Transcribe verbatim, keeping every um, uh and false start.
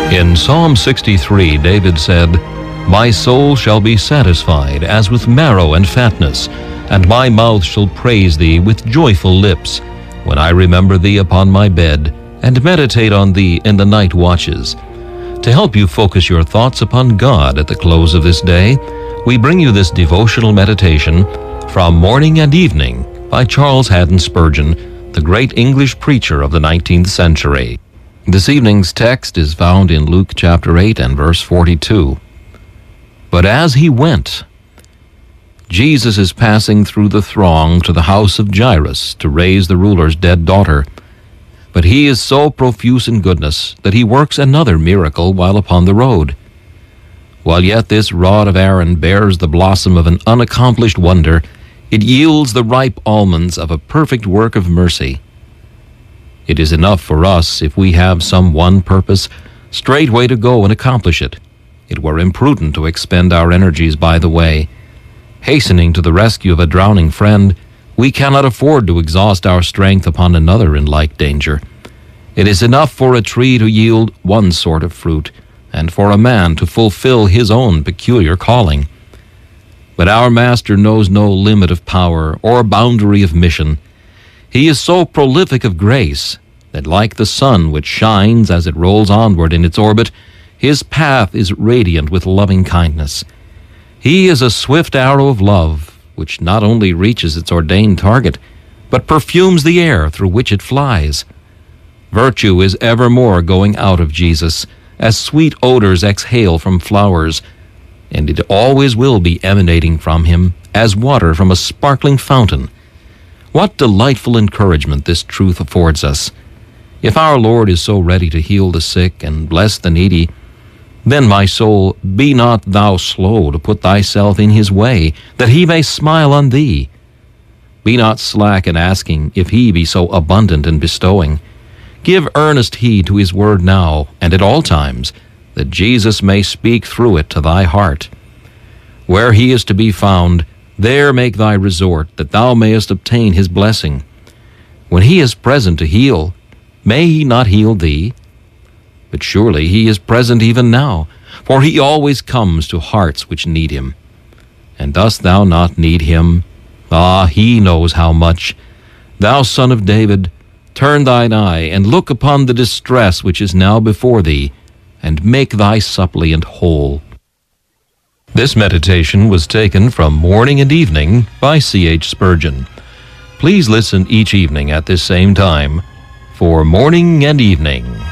In Psalm sixty-three, David said, "My soul shall be satisfied as with marrow and fatness, and my mouth shall praise thee with joyful lips, when I remember thee upon my bed, and meditate on thee in the night watches." To help you focus your thoughts upon God at the close of this day, we bring you this devotional meditation from Morning and Evening by Charles Haddon Spurgeon, the great English preacher of the nineteenth century. This evening's text is found in Luke chapter eight and verse forty-two. But as he went, Jesus is passing through the throng to the house of Jairus to raise the ruler's dead daughter. But he is so profuse in goodness that he works another miracle while upon the road. While yet this rod of Aaron bears the blossom of an unaccomplished wonder, it yields the ripe almonds of a perfect work of mercy. It is enough for us if we have some one purpose, straightway to go and accomplish it. It were imprudent to expend our energies by the way. Hastening to the rescue of a drowning friend, we cannot afford to exhaust our strength upon another in like danger. It is enough for a tree to yield one sort of fruit, and for a man to fulfill his own peculiar calling. But our Master knows no limit of power or boundary of mission. He is so prolific of grace that, like the sun which shines as it rolls onward in its orbit, his path is radiant with loving kindness. He is a swift arrow of love, which not only reaches its ordained target, but perfumes the air through which it flies. Virtue is evermore going out of Jesus, as sweet odors exhale from flowers, and it always will be emanating from him as water from a sparkling fountain. What delightful encouragement this truth affords us! If our Lord is so ready to heal the sick and bless the needy, then, my soul, be not thou slow to put thyself in his way, that he may smile on thee. Be not slack in asking if he be so abundant in bestowing. Give earnest heed to his word now and at all times, that Jesus may speak through it to thy heart. Where he is to be found, there make thy resort, that thou mayest obtain his blessing. When he is present to heal, may he not heal thee? But surely he is present even now, for he always comes to hearts which need him. And dost thou not need him? Ah, he knows how much. Thou Son of David, turn thine eye and look upon the distress which is now before thee, and make thy suppliant whole. This meditation was taken from Morning and Evening by C H Spurgeon. Please listen each evening at this same time for Morning and Evening.